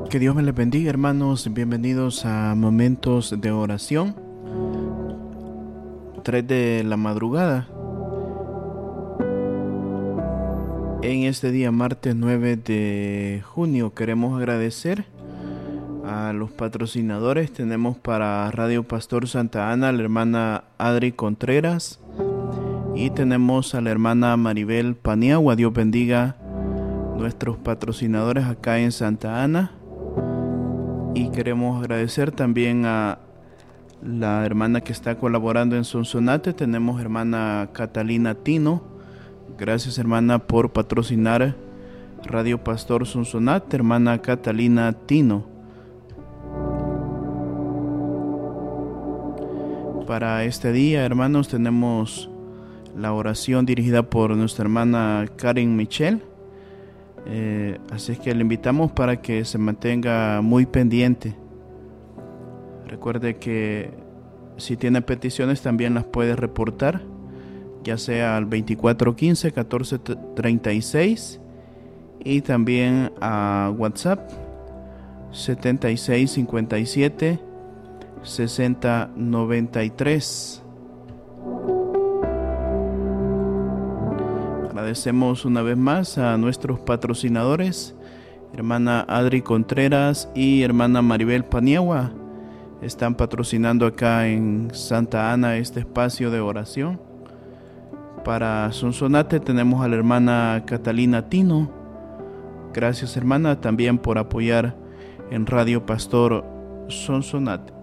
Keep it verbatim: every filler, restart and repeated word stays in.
Que Dios me les bendiga, hermanos. Bienvenidos a Momentos de Oración. tres de la madrugada. En este día, martes nueve de junio, queremos agradecer a los patrocinadores. Tenemos para Radio Pastor Santa Ana a la hermana Adri Contreras. Y tenemos a la hermana Maribel Paniagua. Dios bendiga nuestros patrocinadores acá en Santa Ana. Y queremos agradecer también a la hermana que está colaborando en Sonsonate. Tenemos hermana Catalina Tino. Gracias, hermana, por patrocinar Radio Pastor Sonsonate, hermana Catalina Tino. Para este día, hermanos, tenemos la oración dirigida por nuestra hermana Karen Michel. Eh, así es que le invitamos para que se mantenga muy pendiente. Recuerde que si tiene peticiones también las puede reportar, ya sea al veinticuatro quince catorce treinta y seis y también a WhatsApp setenta y seis cincuenta y siete sesenta noventa y tres. Agradecemos una vez más a nuestros patrocinadores, hermana Adri Contreras y hermana Maribel Paniagua. Están patrocinando acá en Santa Ana este espacio de oración. Para Sonsonate tenemos a la hermana Catalina Tino. Gracias, hermana, también por apoyar en Radio Pastor Sonsonate.